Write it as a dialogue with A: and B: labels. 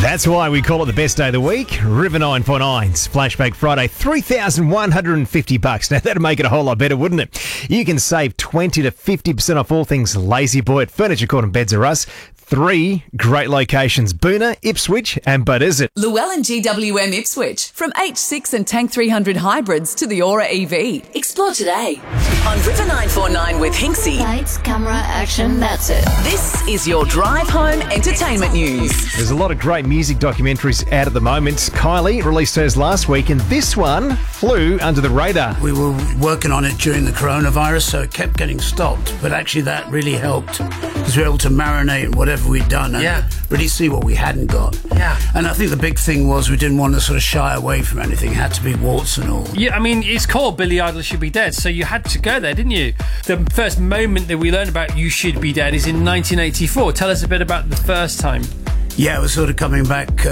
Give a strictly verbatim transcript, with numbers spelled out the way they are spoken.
A: That's why we call it the best day of the week. River nine point nine's Flashback Friday, three thousand one hundred fifty bucks. Now, that'd make it a whole lot better, wouldn't it? You can save twenty to fifty percent off all things Lazy Boy at Furniture Court and Beds R Us. Three great locations, Boona, Ipswich and Bud Izzard.
B: Llewellyn G W M Ipswich. From H six and Tank three hundred hybrids to the Aura E V. Explore today on River nine four nine with Hinksy.
C: Lights, camera, action, that's it.
B: This is your drive home entertainment news.
A: There's a lot of great music documentaries out at the moment. Kylie released hers last week and this one flew under the radar.
D: We were working on it during the coronavirus, so it kept getting stopped. But actually that really helped because we were able to marinate whatever we'd done and
E: yeah.
D: really see what we hadn't got.
E: Yeah.
D: And I think the big thing was we didn't want to sort of shy away from anything. It had to be warts and all.
E: Yeah, I mean, it's called Billy Idol Should Be Dead, so you had to go there, didn't you? The first moment that we learned about You Should Be Dead is in nineteen eighty-four. Tell us a bit about the first time.
D: Yeah, it was sort of coming back